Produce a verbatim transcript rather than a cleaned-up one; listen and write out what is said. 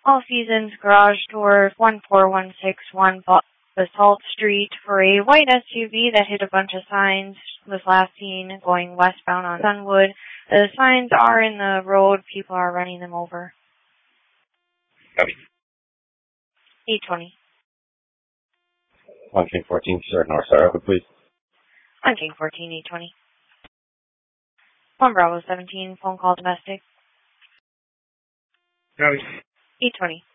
All Seasons Garage Door, one four one six one Basalt Street, for a white S U V that hit a bunch of signs. Was last seen going westbound on Sunwood. The signs are in the road. People are running them over. Copy. eight twenty. one King fourteen, sir, North Star, please. one King fourteen, eight twenty. one Bravo seventeen, phone call domestic. Copy. eight twenty.